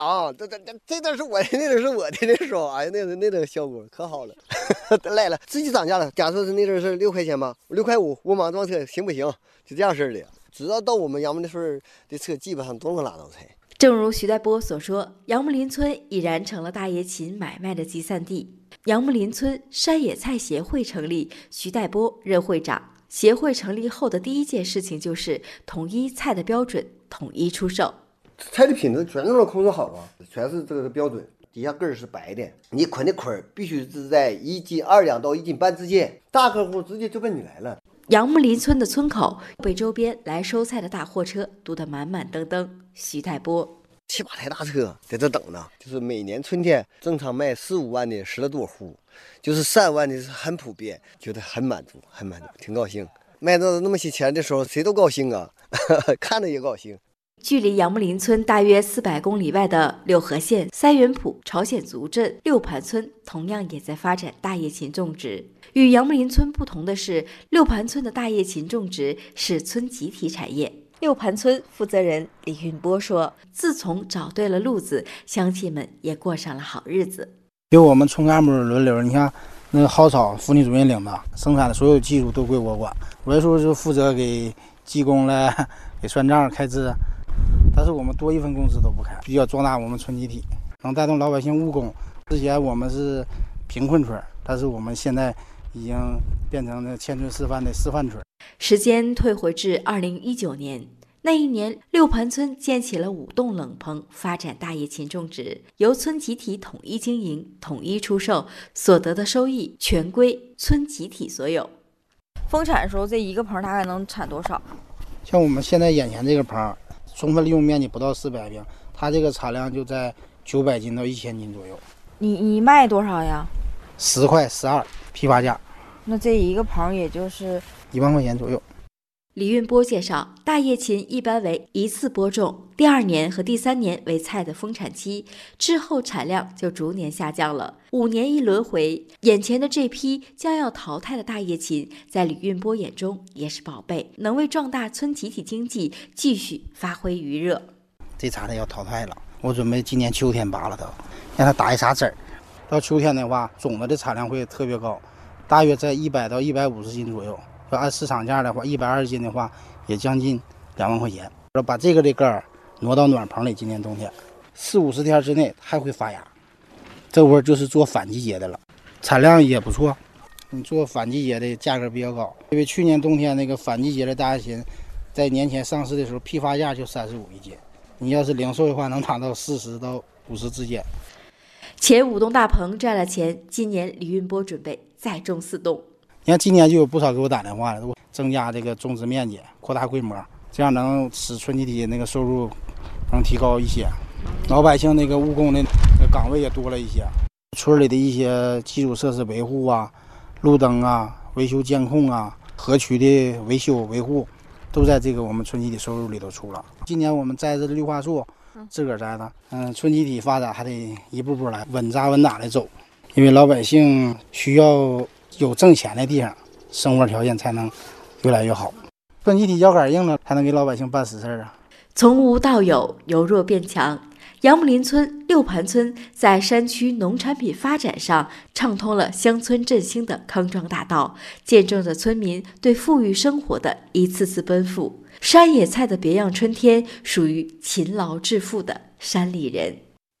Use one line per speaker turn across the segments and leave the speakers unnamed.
啊，这段是我的，那段是我的，那时候，哎呀，那效果可好了，来了，自己涨价了。假设是那阵是6块钱吧，6.5块，我马上装车行不行？就这样式的。只要到我们杨木的村的车，基本上都能拉到菜。
正如徐代波所说，杨木林村已然成了大爷禽买卖的集散地。杨木林村山野菜协会成立，徐代波任会长。协会成立后的第一件事情就是统一菜的标准，统一出售。
菜的品质全都能控制好啊，全是这个标准。底下根儿是白的，你捆的捆儿必须是在1斤2两到1斤半之间，大客户直接就奔你来了。
杨木林村的村口被周边来收菜的大货车堵得满满登登。徐代波
7、8台大车在这等呢，就是每年春天正常卖4、5万的10来多户，就是3万的是很普遍，觉得很满足，挺高兴。卖到那么些钱的时候，谁都高兴啊，看着也高兴。
距离杨木林村大约400公里外的六合县三元埔朝鲜族镇六盘村，同样也在发展大叶芹种植。与杨木林村不同的是，六盘村的大叶芹种植是村集体产业。六盘村负责人李运波说：“自从找对了路子，乡亲们也过上了好日子。
由我们村干部轮流，你看那个蒿草妇女主任领的，生产的所有技术都归我管。我有时候就负责给技工来给算账开支。但是我们多一分工资都不开，比较壮大我们村集体，能带动老百姓务工。之前我们是贫困村，但是我们现在已经变成了千村示范的示范村。”
时间退回至2019年，那一年六盘村建起了5栋冷棚，发展大叶芹种植，由村集体统一经营、统一出售，所得的收益全归村集体所有。
丰产的时候，这一个棚大概能产多少？
像我们现在眼前这个棚，充分利用面积不到400平，它这个产量就在900斤到1000斤左右。
你卖多少呀
？10块12批发价。
那这一个棚也就是
1万块钱左右。
李运波介绍，大叶芹一般为一次播种，第2年和第3年为菜的丰产期，之后产量就逐年下降了。5年一轮回，眼前的这批将要淘汰的大叶芹，在李运波眼中也是宝贝，能为壮大村集体经济继续发挥余热。
这茬子要淘汰了，我准备今年秋天拔了它，让它打一茬籽儿。到秋天的话，种子的产量会特别高，大约在100到150斤左右。要按市场价的话，120斤的话，也将近2万块钱。要把这个的根儿挪到暖棚里，今年冬天40、50天之内还会发芽。这会儿就是做反季节的了，产量也不错。你做反季节的价格比较高，因为去年冬天那个反季节的大叶芹，在年前上市的时候批发价就35一斤，你要是零售的话，能达到40到50之间。
前5栋大棚赚了钱，今年李运波准备再种4栋。
你看今年就有不少给我打电话了，增加这个种植面积，扩大规模，这样能使村集体那个收入能提高一些，老百姓那个务工的岗位也多了一些。村里的一些基础设施维护啊，路灯啊、维修监控啊、河渠的维修维护，都在这个我们村集体收入里头出了。今年我们栽的绿化树，自个儿栽的，村集体发展还得一步步来，稳扎稳打的走，因为老百姓需要有挣钱的地方，生活条件才能越来越好。村集体腰杆硬了，才能给老百姓办实事啊。
从无到有，由弱变强。杨木林村六盘村在山区农产品发展上畅通了乡村振兴的康庄大道，见证着村民对富裕生活的一次次奔赴。山野菜的别样春天，属于勤劳致富的山里人。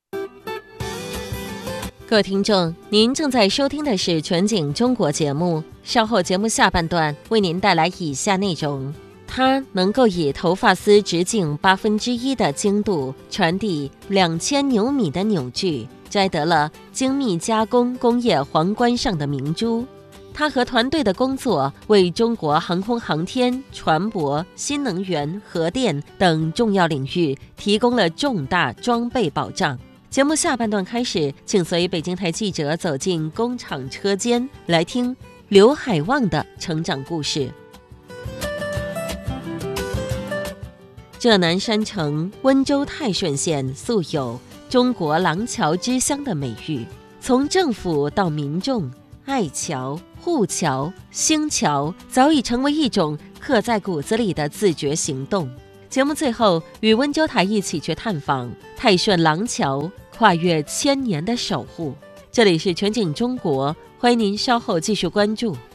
各位听众，您正在收听的是全景中国节目，稍后节目下半段为您带来以下内容。它能够以头发丝直径1/8的精度传递2000牛米的扭矩，摘得了精密加工工业皇冠上的明珠。他和团队的工作为中国航空航天、船舶、新能源、核电等重要领域提供了重大装备保障。节目下半段开始，请随北京台记者走进工厂车间，来听刘海旺的成长故事。浙南山城温州泰顺县素有中国廊桥之乡的美誉，从政府到民众，爱桥、护桥、兴桥早已成为一种刻在骨子里的自觉行动。 节目最后与温州台一起去探访泰顺廊桥，跨越1000年的守护。这里是全景中国，欢迎您稍后继续关注。